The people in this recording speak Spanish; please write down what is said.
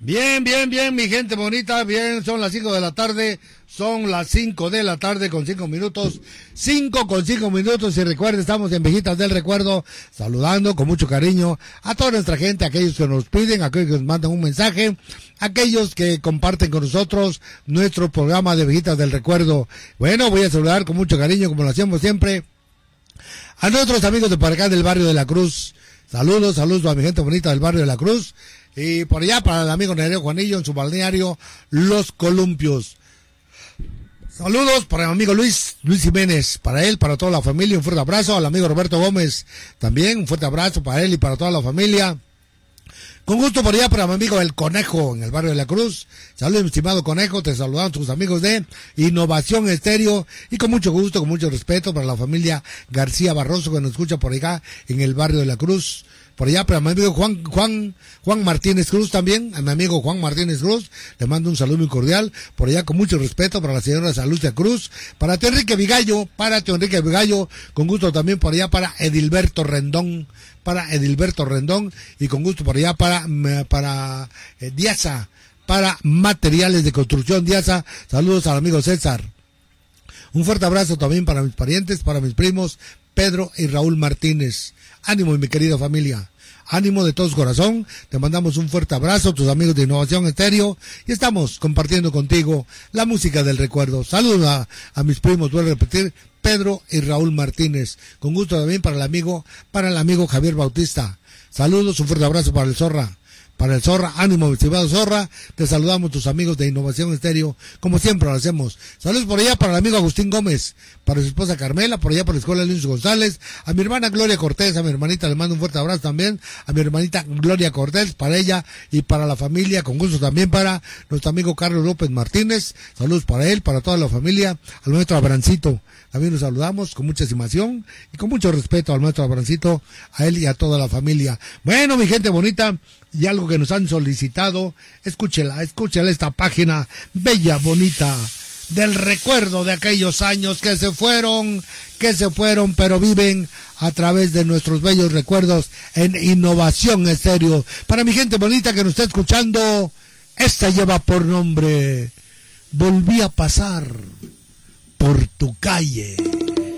Bien, mi gente bonita, bien, son las 5 de la tarde, son las 5 de la tarde con 5 minutos, 5 con 5 minutos, y recuerden, estamos en Vejitas del Recuerdo, saludando con mucho cariño a toda nuestra gente, aquellos que nos piden, aquellos que nos mandan un mensaje, aquellos que comparten con nosotros nuestro programa de Vejitas del Recuerdo. Bueno, voy a saludar con mucho cariño, como lo hacemos siempre, a nuestros amigos de por acá del barrio de la Cruz. Saludos a mi gente bonita del barrio de la Cruz. Y por allá para el amigo Nereo Juanillo en su balneario Los Columpios. Saludos para el amigo Luis Jiménez, para él, para toda la familia, un fuerte abrazo. Al amigo Roberto Gómez, también un fuerte abrazo para él y para toda la familia. Con gusto por allá para mi amigo El Conejo en el barrio de la Cruz. Saludos, mi estimado Conejo, te saludan tus amigos de Innovación Estéreo, y con mucho gusto, con mucho respeto para la familia García Barroso que nos escucha por acá en el barrio de la Cruz. Por allá para mi amigo Juan Martínez Cruz también, a mi amigo Juan Martínez Cruz, le mando un saludo muy cordial, por allá con mucho respeto para la señora Salucia Cruz, para tío Enrique Vigallo, con gusto también por allá para Edilberto Rendón, y con gusto por allá para Diaza, para Materiales de Construcción Diaza, saludos al amigo César. Un fuerte abrazo también para mis parientes, para mis primos, Pedro y Raúl Martínez. Ánimo, mi querida familia. Ánimo de todo corazón. Te mandamos un fuerte abrazo, tus amigos de Innovación Estéreo. Y estamos compartiendo contigo la música del recuerdo. Saludos a mis primos, vuelvo a repetir, Pedro y Raúl Martínez. Con gusto también para el amigo Javier Bautista. Saludos, un fuerte abrazo para el Zorra. Para el Zorra, ánimo, mi estimado Zorra, te saludamos tus amigos de Innovación Estéreo, como siempre lo hacemos. Saludos por allá para el amigo Agustín Gómez, para su esposa Carmela, por allá para la escuela Luis González, a mi hermana Gloria Cortés, a mi hermanita le mando un fuerte abrazo también, a mi hermanita Gloria Cortés, para ella y para la familia, con gusto también para nuestro amigo Carlos López Martínez, saludos para él, para toda la familia, al nuestro Abrancito, también nos saludamos con mucha estimación y con mucho respeto al nuestro Abrancito, a él y a toda la familia. Bueno, mi gente bonita, y algo que nos han solicitado, escúchela esta página bella, bonita, del recuerdo de aquellos años que se fueron, pero viven a través de nuestros bellos recuerdos en Innovación Estéreo. Para mi gente bonita que nos está escuchando, esta lleva por nombre Volví a pasar por tu calle.